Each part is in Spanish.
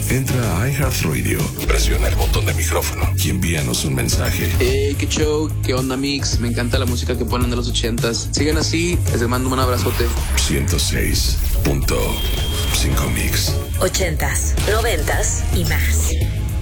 Entra a iHeartRadio, presiona el botón de micrófono y envíanos un mensaje. Qué show, qué onda mix, me encanta la música que ponen de los 80s. Sigan así, les mando un abrazote. 106.5 Mix. 80s, 90s y más.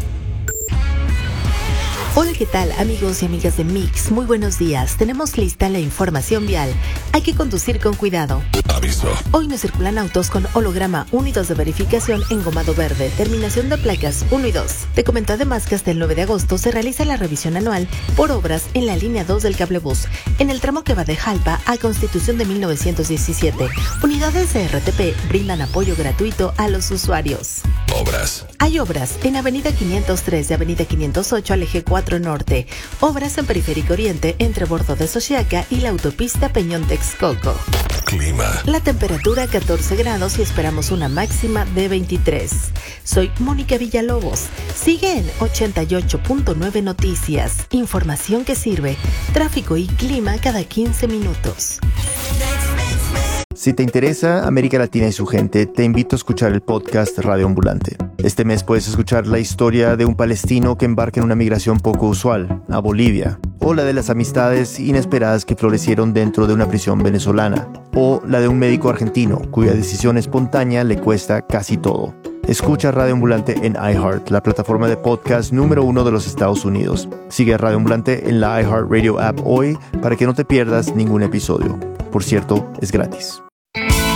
Hola, ¿qué tal, amigos y amigas de Mix? Muy buenos días. Tenemos lista la información vial. Hay que conducir con cuidado. Aviso. Hoy no circulan autos con holograma 1 y 2 de verificación engomado verde, terminación de placas 1 y 2. Te comento además que hasta el 9 de agosto se realiza la revisión anual por obras en la línea 2 del cablebús, en el tramo que va de Jalpa a Constitución de 1917. Unidades de RTP brindan apoyo gratuito a los usuarios. Obras. Hay obras en Avenida 503 y Avenida 508 al eje 4 Norte. Obras en Periférico Oriente entre Bordo de Xochiaca y la autopista Peñón-Texcoco. Clima. La temperatura 14 grados y esperamos una máxima de 23. Soy Mónica Villalobos. Sigue en 88.9 Noticias. Información que sirve. Tráfico y clima cada 15 minutos. Si te interesa América Latina y su gente, te invito a escuchar el podcast Radio Ambulante. Este mes puedes escuchar la historia de un palestino que embarca en una migración poco usual, a Bolivia, o la de las amistades inesperadas que florecieron dentro de una prisión venezolana, o la de un médico argentino cuya decisión espontánea le cuesta casi todo. Escucha Radio Ambulante en iHeart, la plataforma de podcast número 1 de los Estados Unidos. Sigue a Radio Ambulante en la iHeartRadio app hoy para que no te pierdas ningún episodio. Por cierto, es gratis.